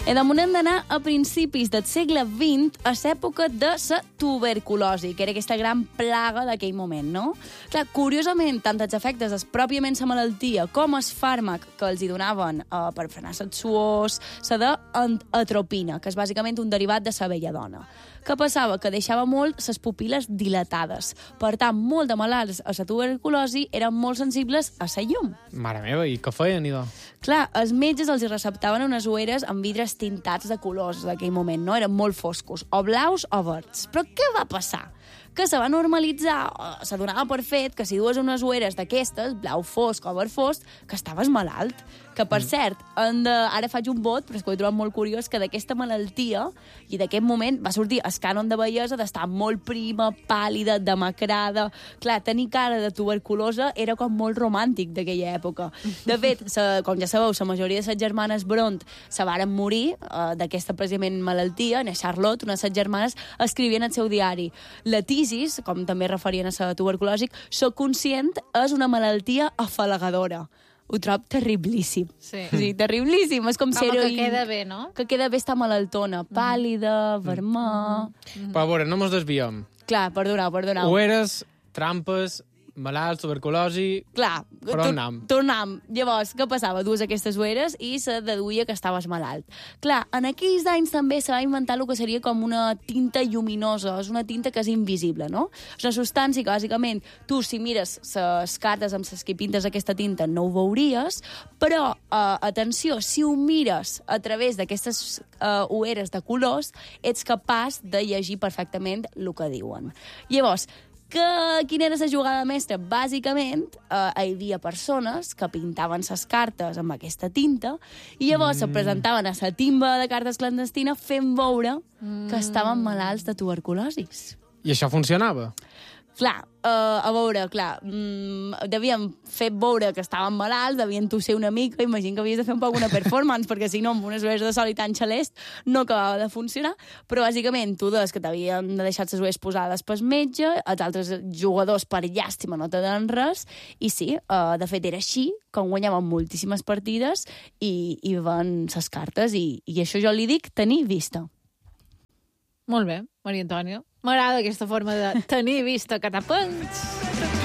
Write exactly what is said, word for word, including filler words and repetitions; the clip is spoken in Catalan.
I damunt hem d'anar a principis del segle vint, a l'època de la tuberculosi, que era aquesta gran plaga d'aquell moment, no? Clar, curiosament, tant els efectes de pròpiament la malaltia com el fàrmac que els hi donaven uh, per frenar les suors, la d'atropina, que és bàsicament un derivat de la belladona. Què passava? Que deixava molt les pupil·les dilatades. Per tant, molt de malalts a la tuberculosi eren molt sensibles a la llum. Mare meva, i què feien, idò? Clar, els metges els hi receptaven unes ulleres amb vidres tintats de colors d'aquell moment, no? Eren molt foscos, o blaus o verds. Però què va passar? Que se va normalitzar, se donava per fet que si dues unes ulleres d'aquestes, blau fosc o verd fosc, que estaves malalt. Que, per mm. cert, de... ara faig un vot, però és que ho he trobat molt curiós, que d'aquesta malaltia i d'aquest moment va sortir el cànon de bellesa d'estar molt prima, pàl·lida, demacrada. Clar, tenir cara de tuberculosa era com molt romàntic d'aquella època. De fet, sa, com ja sabeu, la majoria de les germanes Bront se varen morir uh, d'aquesta precisament malaltia. Na Charlotte, una de les germanes, escrivien al seu diari: la tisis, com també referien a la tuberculosi, soc conscient, és una malaltia afalagadora. Ho trob terriblíssim. Sí. Sí, terriblíssim. És com, com ser que queda bé, no? Que queda bé estar malaltona, pàl·lida, vermà... Mm-hmm. Però a veure, no mos desviem. Clar, perdoneu, perdoneu. Ueres, trampes, malalts, tuberculosi... Clar, per on anam? Tornam. Llavors, què passava? Dues aquestes ulleres i se deduïa que estaves malalt. Clar, en aquells anys també se va inventar el que seria com una tinta lluminosa. És una tinta que és invisible, no? És una substància que, bàsicament, tu, si mires les cartes amb les que pintes aquesta tinta, no ho veuries, però, eh, atenció, si ho mires a través d'aquestes eh, ulleres de colors, ets capaç de llegir perfectament el que diuen. Llavors, que quina era la jugada mestra? Bàsicament, eh, hi havia persones que pintaven les cartes amb aquesta tinta i llavors mm. se presentaven a la timba de cartes clandestina fent veure mm. que estaven malalts de tuberculosis. I això funcionava? Clar, uh, a veure, clar, mm, devien fer veure que estaven malalts, devien tosser una mica, imagino que havies de fer un poc una performance, perquè si no, amb unes ulleres de sol i tan xalest no acabava de funcionar, però bàsicament tu deies que t'havien de deixar les ulleres posades pel metge, els altres jugadors per llàstima no te donen res, i sí, uh, de fet era així, com guanyaven moltíssimes partides i, i van ses cartes, i, i això jo li dic tenir vista. Molt bé, Maria Antònia. M'agrada aquesta forma de tenir vista, catapons.